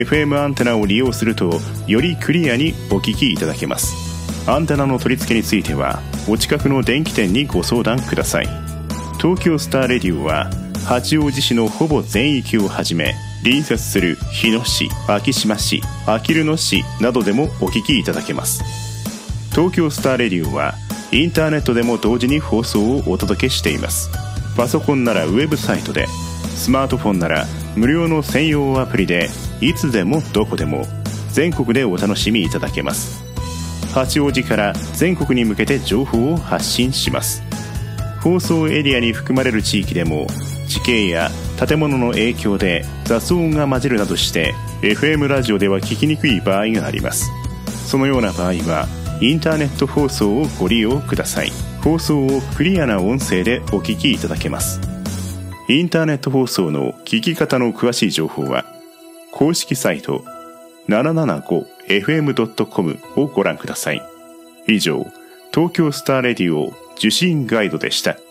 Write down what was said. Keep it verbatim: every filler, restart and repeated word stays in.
エフエム アンテナを利用するとよりクリアにお聞きいただけます。アンテナの取り付けについてはお近くの電気店にご相談ください。東京スターレディオは八王子市のほぼ全域をはじめ、隣接する日野市、昭島市、あきる野市などでもお聞きいただけます。東京スターレディオはインターネットでも同時に放送をお届けしています。パソコンならウェブサイトで、スマートフォンなら無料の専用アプリで、いつでもどこでも全国でお楽しみいただけます。八王子から全国に向けて情報を発信します。放送エリアに含まれる地域でも地形や建物の影響で雑音が混じるなどして エフエム ラジオでは聞きにくい場合があります。そのような場合はインターネット放送をご利用ください。放送をクリアな音声でお聞きいただけます。インターネット放送の聞き方の詳しい情報は公式サイト ななななごエフエムドットコム をご覧ください。以上、東京スターレディオ受信ガイドでした。